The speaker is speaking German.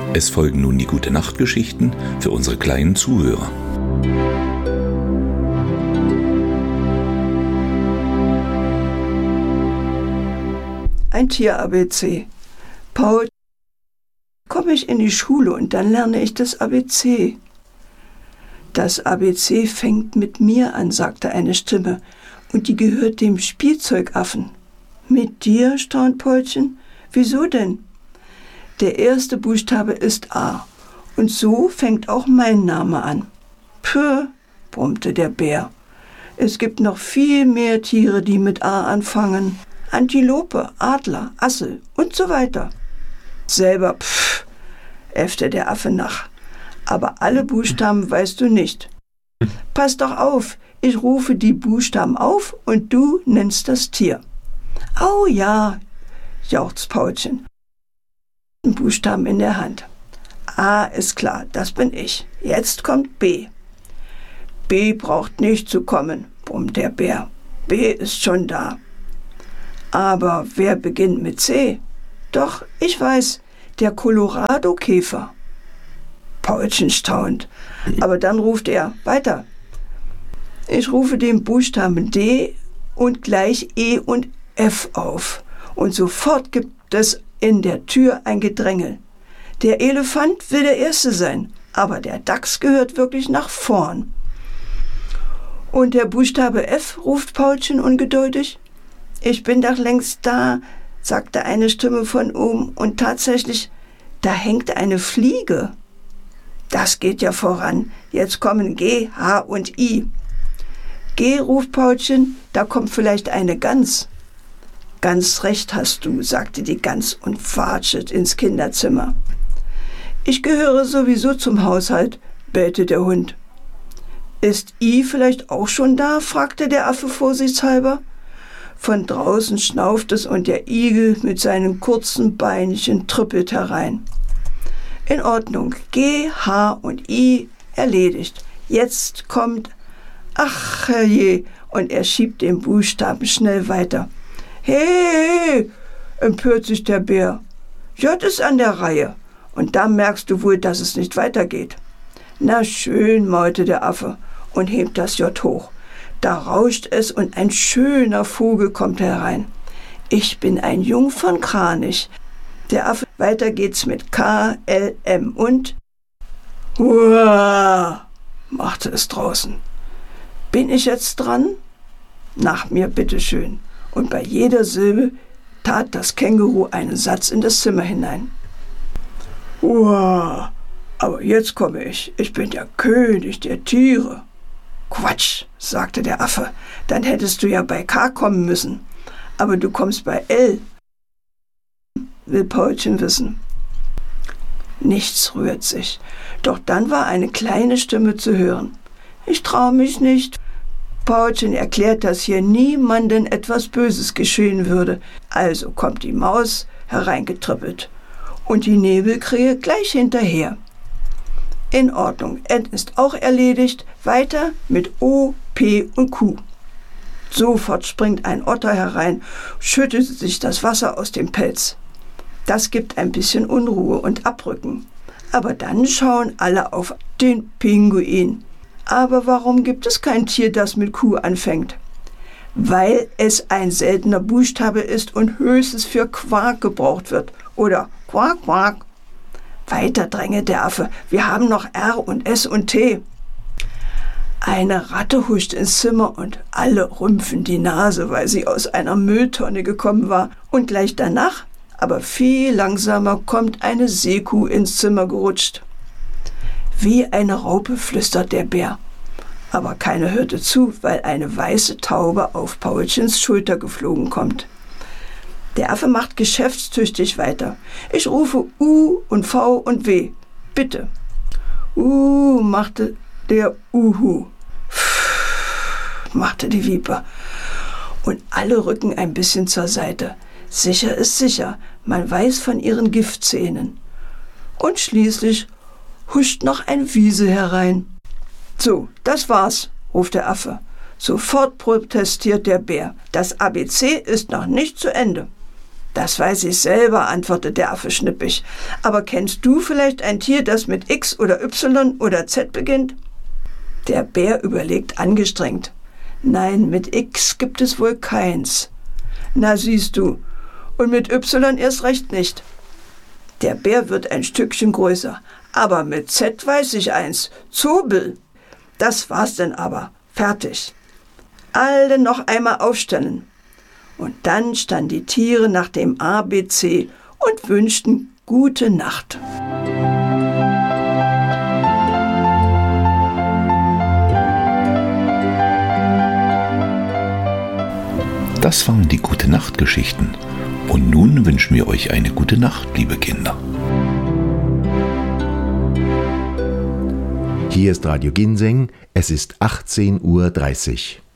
Es folgen nun die Gute-Nacht-Geschichten für unsere kleinen Zuhörer. Ein Tier-ABC. Paul, komme ich in die Schule und dann lerne ich das ABC. Das ABC fängt mit mir an, sagte eine Stimme, und die gehört dem Spielzeugaffen. Mit dir, staunt Paulchen? Wieso denn? Der erste Buchstabe ist A, und so fängt auch mein Name an. Puh, brummte der Bär. Es gibt noch viel mehr Tiere, die mit A anfangen. Antilope, Adler, Assel und so weiter. Selber, äffte der Affe nach. Aber alle Buchstaben weißt du nicht. Pass doch auf, ich rufe die Buchstaben auf und du nennst das Tier. Au ja, jauchzt Paulchen. Buchstaben in der Hand. A ist klar, das bin ich. Jetzt kommt B. B braucht nicht zu kommen, brummt der Bär. B ist schon da. Aber wer beginnt mit C? Doch, ich weiß, der Colorado-Käfer. Paulchen staunt, aber dann ruft er weiter. Ich rufe den Buchstaben D und gleich E und F auf. Und sofort gibt es in der Tür ein Gedrängel. Der Elefant will der Erste sein, aber der Dachs gehört wirklich nach vorn. Und der Buchstabe F, ruft Paulchen ungeduldig. Ich bin doch längst da, sagte eine Stimme von oben, und tatsächlich, da hängt eine Fliege. Das geht ja voran. Jetzt kommen G, H und I. G, ruft Paulchen, da kommt vielleicht eine Gans. Ganz recht hast du, sagte die Gans und watschet ins Kinderzimmer. Ich gehöre sowieso zum Haushalt, bellte der Hund. Ist I vielleicht auch schon da? Fragte der Affe vorsichtshalber. Von draußen schnauft es und der Igel mit seinen kurzen Beinchen trippelt herein. In Ordnung, G, H und I erledigt. Jetzt kommt, ach herrje, und er schiebt den Buchstaben schnell weiter. Hey, empört sich der Bär. J ist an der Reihe. Und da merkst du wohl, dass es nicht weitergeht. Na schön, maulte der Affe und hebt das J hoch. Da rauscht es und ein schöner Vogel kommt herein. Ich bin ein Jungfernkranich. Der Affe, weiter geht's mit K, L, M und Hurra, machte es draußen. Bin ich jetzt dran? Nach mir, bitteschön. Und bei jeder Silbe tat das Känguru einen Satz in das Zimmer hinein. Hurra, aber jetzt komme ich. Ich bin der König der Tiere. Quatsch, sagte der Affe. Dann hättest du ja bei K kommen müssen. Aber du kommst bei L, will Paulchen wissen. Nichts rührt sich. Doch dann war eine kleine Stimme zu hören. Ich traue mich nicht. Paulchen erklärt, dass hier niemandem etwas Böses geschehen würde. Also kommt die Maus hereingetrippelt und die Nebelkrähe gleich hinterher. In Ordnung, N ist auch erledigt. Weiter mit O, P und Q. Sofort springt ein Otter herein, schüttet sich das Wasser aus dem Pelz. Das gibt ein bisschen Unruhe und Abrücken. Aber dann schauen alle auf den Pinguin. Aber warum gibt es kein Tier, das mit Q anfängt? Weil es ein seltener Buchstabe ist und höchstens für Quark gebraucht wird. Oder Quack, Quack. Weiter drängelt der Affe. Wir haben noch R und S und T. Eine Ratte huscht ins Zimmer und alle rümpfen die Nase, weil sie aus einer Mülltonne gekommen war. Und gleich danach, aber viel langsamer, kommt eine Seekuh ins Zimmer gerutscht. Wie eine Raupe flüstert der Bär. Aber keiner hörte zu, weil eine weiße Taube auf Paulchens Schulter geflogen kommt. Der Affe macht geschäftstüchtig weiter. Ich rufe U und V und W. Bitte. Machte der Uhu. Machte die Viper. Und alle rücken ein bisschen zur Seite. Sicher ist sicher. Man weiß von ihren Giftzähnen. Und schließlich huscht noch ein Wiesel herein. So, das war's, ruft der Affe. Sofort protestiert der Bär. Das ABC ist noch nicht zu Ende. Das weiß ich selber, antwortete der Affe schnippig. Aber kennst du vielleicht ein Tier, das mit X oder Y oder Z beginnt? Der Bär überlegt angestrengt. Nein, mit X gibt es wohl keins. Na siehst du, und mit Y erst recht nicht. Der Bär wird ein Stückchen größer, aber mit Z weiß ich eins, Zobel. Das war's denn aber, fertig. Alle noch einmal aufstellen. Und dann standen die Tiere nach dem ABC und wünschten gute Nacht. Das waren die Gute-Nacht-Geschichten. Und nun wünschen wir euch eine gute Nacht, liebe Kinder. Hier ist Radio Ginseng, es ist 18:30 Uhr.